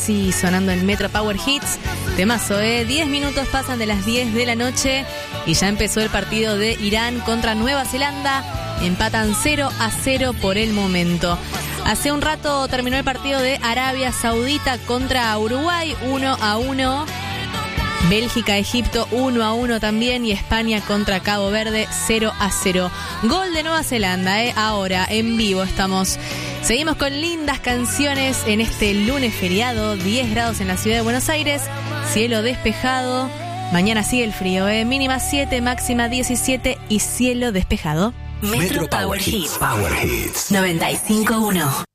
Sí, sonando en Metro Power Hits. Temazo, 10 minutos pasan de las 10 de la noche y ya empezó el partido de Irán contra Nueva Zelanda. Empatan 0-0 por el momento. Hace un rato terminó el partido de Arabia Saudita contra Uruguay, 1-1. Bélgica-Egipto 1-1 también y España contra Cabo Verde 0-0. Gol de Nueva Zelanda, ahora en vivo estamos. Seguimos con lindas canciones en este lunes feriado, 10 grados en la ciudad de Buenos Aires, cielo despejado. Mañana sigue el frío, mínima 7, máxima 17 y cielo despejado. Metro Power Hits. 95.1.